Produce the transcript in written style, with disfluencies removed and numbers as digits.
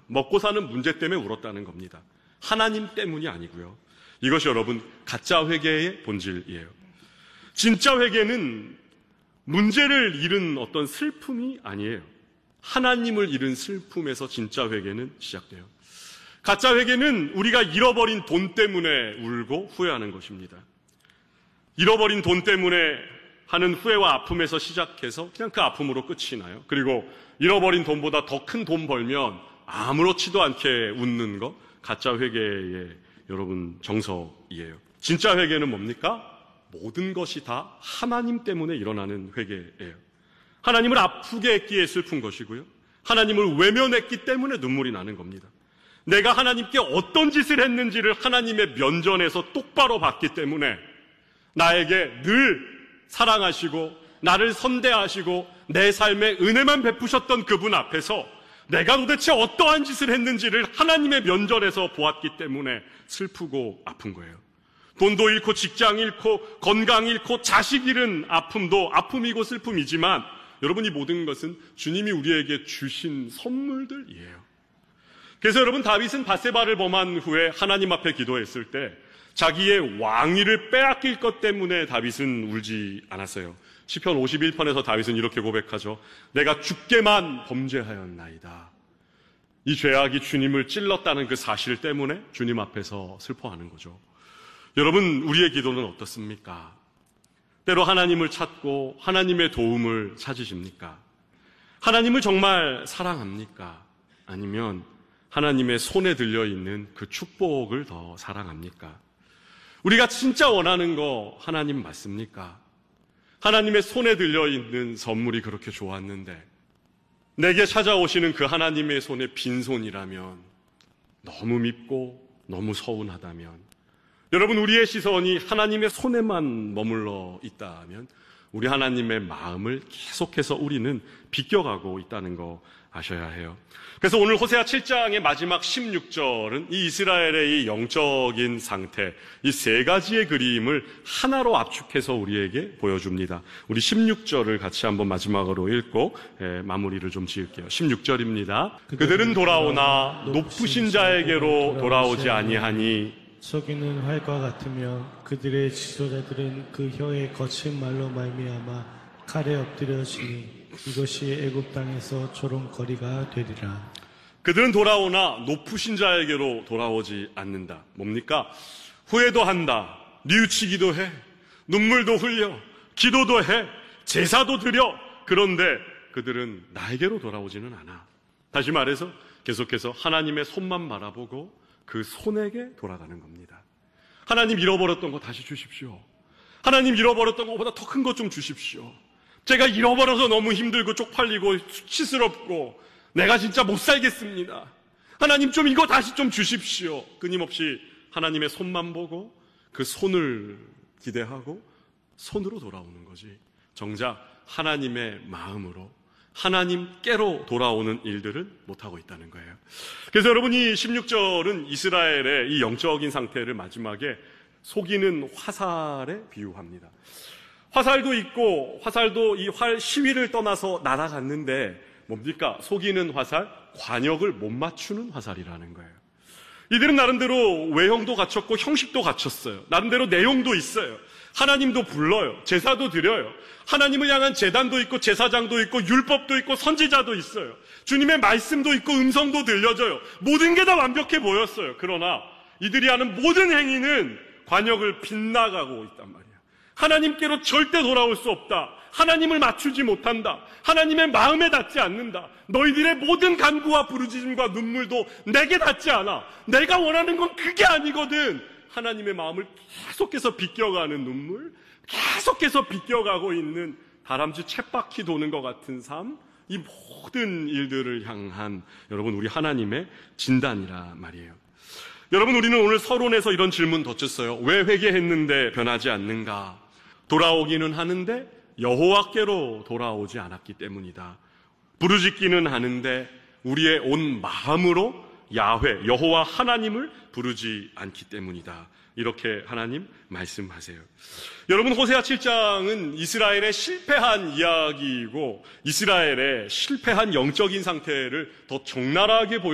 먹고 사는 문제 때문에 울었다는 겁니다. 하나님 때문이 아니고요. 이것이 여러분 가짜 회개의 본질이에요. 진짜 회개는 문제를 잃은 어떤 슬픔이 아니에요. 하나님을 잃은 슬픔에서 진짜 회개는 시작돼요. 가짜 회개는 우리가 잃어버린 돈 때문에 울고 후회하는 것입니다. 잃어버린 돈 때문에 하는 후회와 아픔에서 시작해서 그냥 그 아픔으로 끝이 나요. 그리고 잃어버린 돈보다 더 큰 돈 벌면 아무렇지도 않게 웃는 거, 가짜 회개의 여러분 정석이에요. 진짜 회개는 뭡니까? 모든 것이 다 하나님 때문에 일어나는 회개예요. 하나님을 아프게 했기에 슬픈 것이고요. 하나님을 외면했기 때문에 눈물이 나는 겁니다. 내가 하나님께 어떤 짓을 했는지를 하나님의 면전에서 똑바로 봤기 때문에 나에게 늘 사랑하시고 나를 선대하시고 내 삶에 은혜만 베푸셨던 그분 앞에서 내가 도대체 어떠한 짓을 했는지를 하나님의 면전에서 보았기 때문에 슬프고 아픈 거예요. 돈도 잃고 직장 잃고 건강 잃고 자식 잃은 아픔도 아픔이고 슬픔이지만 여러분 이 모든 것은 주님이 우리에게 주신 선물들이에요. 그래서 여러분 다윗은 밧세바를 범한 후에 하나님 앞에 기도했을 때 자기의 왕위를 빼앗길 것 때문에 다윗은 울지 않았어요. 시편 51편에서 다윗은 이렇게 고백하죠. 내가 주께만 범죄하였나이다. 이 죄악이 주님을 찔렀다는 그 사실 때문에 주님 앞에서 슬퍼하는 거죠. 여러분 우리의 기도는 어떻습니까? 때로 하나님을 찾고 하나님의 도움을 찾으십니까? 하나님을 정말 사랑합니까? 아니면 하나님의 손에 들려있는 그 축복을 더 사랑합니까? 우리가 진짜 원하는 거 하나님 맞습니까? 하나님의 손에 들려있는 선물이 그렇게 좋았는데 내게 찾아오시는 그 하나님의 손에 빈손이라면 너무 밉고 너무 서운하다면 여러분 우리의 시선이 하나님의 손에만 머물러 있다면 우리 하나님의 마음을 계속해서 우리는 비껴가고 있다는 거 아셔야 해요. 그래서 오늘 호세아 7장의 마지막 16절은 이 이스라엘의 이 영적인 상태, 이 세 가지의 그림을 하나로 압축해서 우리에게 보여줍니다. 우리 16절을 같이 한번 마지막으로 읽고 마무리를 좀 지을게요. 16절입니다. 그들은 돌아오나 높으신 자에게로 돌아오지 아니하니 서기는 활과 같으며 그들의 지도자들은 그 혀의 거친 말로 말미암아 칼에 엎드려지니 이것이 애굽 땅에서 조롱거리가 되리라. 그들은 돌아오나 높으신 자에게로 돌아오지 않는다. 뭡니까? 후회도 한다. 뉘우치기도 해. 눈물도 흘려. 기도도 해. 제사도 드려. 그런데 그들은 나에게로 돌아오지는 않아. 다시 말해서 계속해서 하나님의 손만 바라보고 그 손에게 돌아가는 겁니다. 하나님 잃어버렸던 거 다시 주십시오. 하나님 잃어버렸던 것보다 더 큰 것 좀 주십시오. 제가 잃어버려서 너무 힘들고 쪽팔리고 수치스럽고 내가 진짜 못 살겠습니다. 하나님 좀 이거 다시 좀 주십시오. 끊임없이 하나님의 손만 보고 그 손을 기대하고 손으로 돌아오는 거지. 정작 하나님의 마음으로 하나님께로 돌아오는 일들은 못하고 있다는 거예요. 그래서 여러분 이 16절은 이스라엘의 이 영적인 상태를 마지막에 속이는 화살에 비유합니다. 화살도 있고 화살도 이 활 시위를 떠나서 날아갔는데 뭡니까? 속이는 화살, 관역을 못 맞추는 화살이라는 거예요. 이들은 나름대로 외형도 갖췄고 형식도 갖췄어요. 나름대로 내용도 있어요. 하나님도 불러요. 제사도 드려요. 하나님을 향한 제단도 있고 제사장도 있고 율법도 있고 선지자도 있어요. 주님의 말씀도 있고 음성도 들려져요. 모든 게 다 완벽해 보였어요. 그러나 이들이 하는 모든 행위는 관역을 빗나가고 있단 말이에요. 하나님께로 절대 돌아올 수 없다. 하나님을 맞추지 못한다. 하나님의 마음에 닿지 않는다. 너희들의 모든 간구와 부르짖음과 눈물도 내게 닿지 않아. 내가 원하는 건 그게 아니거든. 하나님의 마음을 계속해서 비껴가는 눈물, 계속해서 비껴가고 있는 다람쥐 쳇바퀴 도는 것 같은 삶, 이 모든 일들을 향한 여러분 우리 하나님의 진단이라 말이에요. 여러분 우리는 오늘 서론에서 이런 질문 덧쳤어요. 왜 회개했는데 변하지 않는가? 돌아오기는 하는데 여호와께로 돌아오지 않았기 때문이다. 부르짖기는 하는데 우리의 온 마음으로 야훼, 여호와 하나님을 부르지 않기 때문이다. 이렇게 하나님 말씀하세요. 여러분 호세아 7장은 이스라엘의 실패한 이야기이고 이스라엘의 실패한 영적인 상태를 더 적나라하게